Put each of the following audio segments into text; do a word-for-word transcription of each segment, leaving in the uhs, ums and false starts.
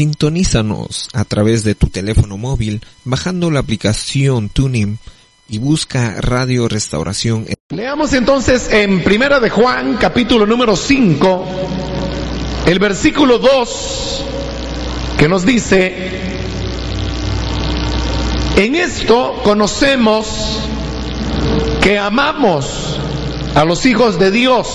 Sintonízanos a través de tu teléfono móvil bajando la aplicación TuneIn y busca Radio Restauración. Leamos entonces en Primera de Juan, capítulo número cinco, el versículo dos, que nos dice: en esto conocemos que amamos a los hijos de Dios,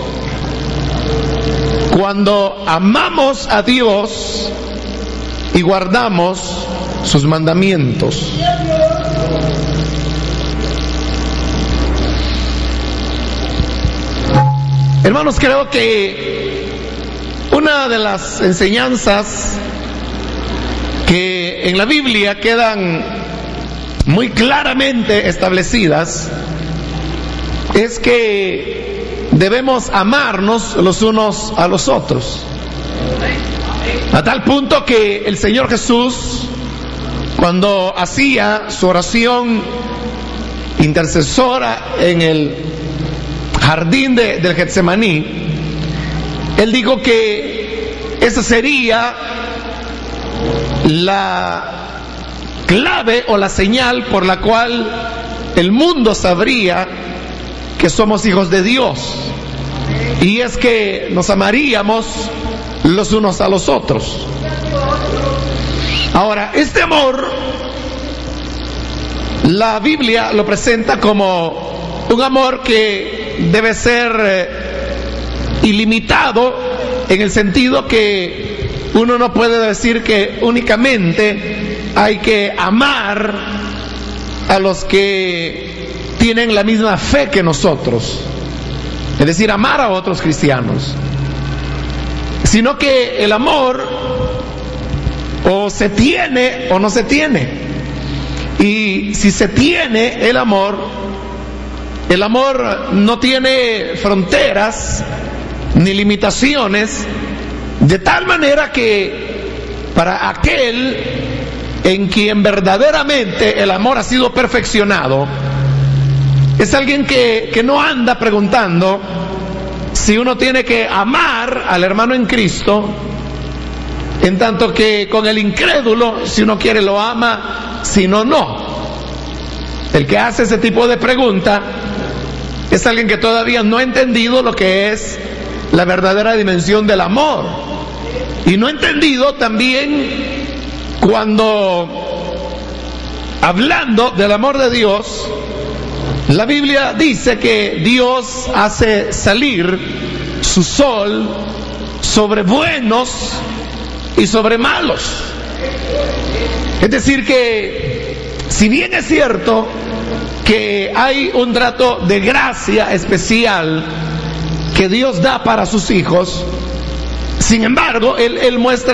cuando amamos a Dios y guardamos sus mandamientos. Hermanos, creo que una de las enseñanzas que en la Biblia quedan muy claramente establecidas es que debemos amarnos los unos a los otros, a tal punto que el Señor Jesús, cuando hacía su oración intercesora en el jardín de, del Getsemaní, Él dijo que esa sería la clave o la señal por la cual el mundo sabría que somos hijos de Dios, y es que nos amaríamos los unos a los otros. Ahora, este amor, la Biblia lo presenta como un amor que debe ser eh, ilimitado, en el sentido que uno no puede decir que únicamente hay que amar a los que tienen la misma fe que nosotros, es decir, amar a otros cristianos, sino que el amor o se tiene o no se tiene. Y si se tiene el amor, el amor no tiene fronteras ni limitaciones, de tal manera que para aquel en quien verdaderamente el amor ha sido perfeccionado, es alguien que, que no anda preguntando si uno tiene que amar al hermano en Cristo, en tanto que con el incrédulo, si uno quiere lo ama, si no, no. El que hace ese tipo de pregunta es alguien que todavía no ha entendido lo que es la verdadera dimensión del amor, y no ha entendido también cuando, hablando del amor de Dios, la Biblia dice que Dios hace salir su sol sobre buenos y sobre malos. Es decir que, si bien es cierto que hay un trato de gracia especial que Dios da para sus hijos, sin embargo, Él, él muestra